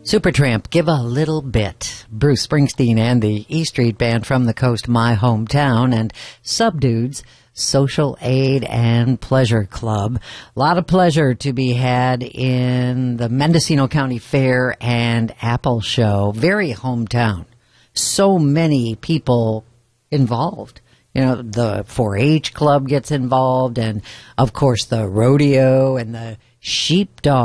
Supertramp, Give a Little Bit. Bruce Springsteen and the E Street Band from the coast, My Hometown, and Subdudes, Social Aid and Pleasure Club. A lot of pleasure to be had in the Mendocino County Fair and Apple Show. Very hometown. So many people involved. You know, the 4-H club gets involved, and of course the rodeo and the sheepdog